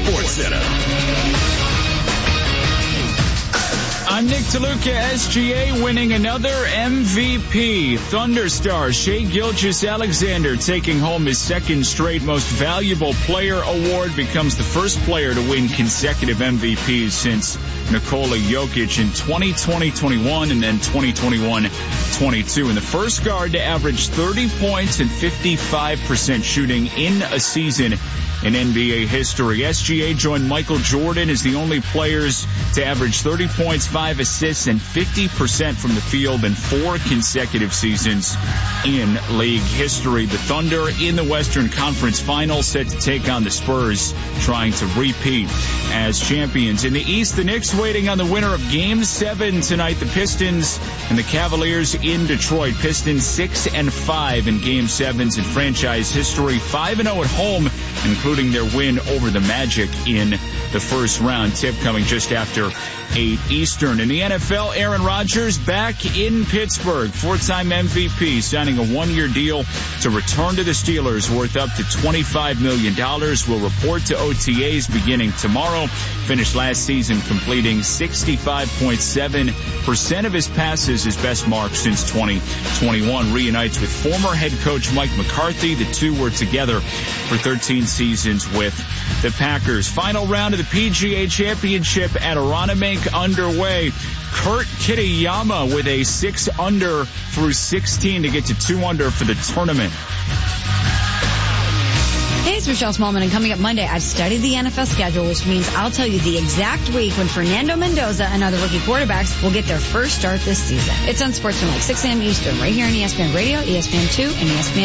SportsCenter. I'm Nick DeLuca. SGA winning another MVP. Thunder star Shai Gilgeous-Alexander taking home his second straight Most Valuable Player award, becomes the first player to win consecutive MVPs since Nikola Jokic in 2020-21 and then 2021-22. And the first guard to average 30 points and 55% shooting in a season in NBA history. SGA joined Michael Jordan as the only players to average 30 points, 5 assists, and 50% from the field in 4 consecutive seasons in league history. The Thunder in the Western Conference Finals set to take on the Spurs, trying to repeat as champions. In the East, the Knicks waiting on the winner of Game 7 tonight. The Pistons and the Cavaliers in Detroit. Pistons 6-5 in Game 7s in franchise history, 5-0 at home, including their win over the Magic in the first round. Tip coming just after 8 Eastern. In the NFL, Aaron Rodgers back in Pittsburgh. 4-time MVP, signing a 1-year deal to return to the Steelers worth up to $25 million. Will report to OTAs beginning tomorrow. Finished last season completing 65.7% of his passes, his best mark since 2021. Reunites with former head coach Mike McCarthy. The two were together for 13 seasons with the Packers. Final round of the PGA Championship at Aronimink underway. Kurt Kitayama with a 6-under through 16 to get to 2-under for the tournament. Hey, it's Michelle Smallman, and coming up Monday, I've studied the NFL schedule, which means I'll tell you the exact week when Fernando Mendoza and other rookie quarterbacks will get their first start this season. It's on SportsCenter, like 6 a.m. Eastern, right here on ESPN Radio, ESPN2, and ESPN